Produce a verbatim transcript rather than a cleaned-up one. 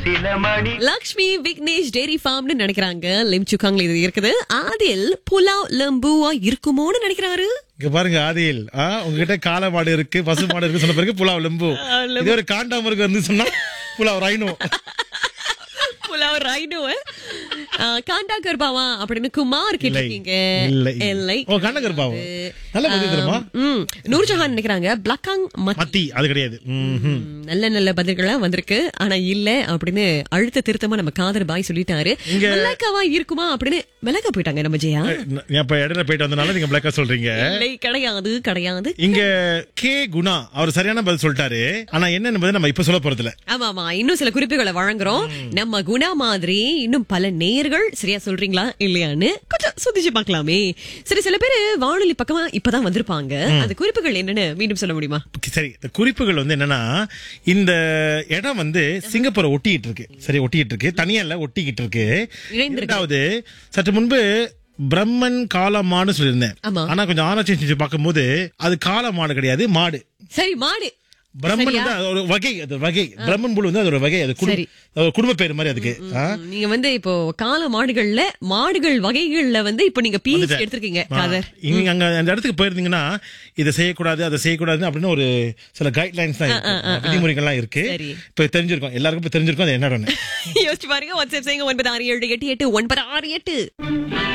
Lakshmi Vignesh dairy ஃபார்ம்னு நினைக்கிறாங்க. லிம்சுகாங்ல இது இருக்குது. ஆதில் புலாவ் லம்புவா இருக்குமோன்னு நினைக்கிறாரு. இங்க பாருங்க ஆதியில், ஆ, உங்ககிட்ட காளை மாடு இருக்கு, பசு மாடு இருக்கு சொன்ன பிறகு புலாவ் லெம்பு. இதே ஒரு காண்டாமருக்கு வந்து சொன்னா புலாவ் ரைனோ. புலாவ் ரைனோ காண்டா கர்பாவா அப்படின்னு குமார் கேட்டிருக்கீங்க. இல்லை. ஓ, காண்டா கர்பாவா நல்ல பதில் தெரியுமா? ம் நூர்ஜஹான் நினைக்கிறாங்க பிளக்காங் மத்தி. அது கிடையாது. நல்ல நல்ல பதில்களா வந்திருக்கு. ஆனா இல்ல அப்படின்னு அழுத்த திருத்தமா நம்ம காதர் பாய் சொல்லிட்டாரு. மிளகாவா இருக்குமா அப்படின்னு மிளகா போயிட்டாங்க நம்ம ஜெயா. இப்ப இடையில போயிட்டு வந்தனால நீங்க பிளாக்கா சொல்றீங்க. இல்லை, கிடையாது கிடையாது. இங்க கே குணா அவர் சரியான பதில் சொல்லிட்டாரு. ஆனா என்ன நம்ம இப்ப சொல்ல போறது இல்ல. ஆமா ஆமா, இன்னும் சில குறிப்புகளை வழங்குறோம். நம்ம குணா மாதிரி இன்னும் பல நேயர்கள் சரியா சொல்றீங்களா இல்லையான்னு கொஞ்சம் சுதிச்சு பார்க்கலாமே. சரி, சில பேரு வானொலி பக்கமா இப்பதான் வந்திருப்பாங்க. அந்த குறிப்புகள் என்னன்னு மீண்டும் சொல்ல முடியுமா? சரி, இந்த குறிப்புகள் வந்து என்னன்னா, இந்த இடம் வந்து சிங்கப்பூரை ஒட்டிக்கிட்டு இருக்கு. சரி, ஒட்டிக்கிட்டு இருக்கு, தனியா இல்ல, ஒட்டிக்கிட்டு இருக்கு. இரண்டாவது, சற்று முன்பு பிரம்மன் காளமாடு சொல்லியிருந்தேன். ஆனா கொஞ்சம் ஆராய்ச்சி செஞ்சு பார்க்கும் போது அது காளமாடு கிடையாது, மாடு. சரி, மாடு. பிரம்மன் வந்து ஒரு வகை, அது வகை. பிரம்மன் புல் வந்து அது ஒரு வகை, அது குடும்ப பேர் மாதிரி அதுக்கு. நீங்க வந்து இப்போ கால மாடுகள்ல மாடுகள் வகைகள்ல வந்து இப்போ நீங்க பிஹெச்டி எடுத்திருக்கீங்க காதர். நீங்க அங்க அந்த இடத்துக்கு போயிருந்தீங்கன்னா இதை செய்யக்கூடாது அதை செய்யக்கூடாது அப்படின்னு ஒரு சில கைட்லைன்ஸ் தான் இருக்கு, விதிமுறைகள்லாம் இருக்கு. இப்ப தெரிஞ்சிருக்கோம், எல்லாருக்கும் இப்ப தெரிஞ்சிருக்கோம் அது என்னன்னு. யோசிச்சு பாருங்க. வாட்ஸ்அப் செய்யுங்க ஒன்பது ஆறு ஏழு எட்டு எட்டு ஒன்பது ஆறு எட்டு.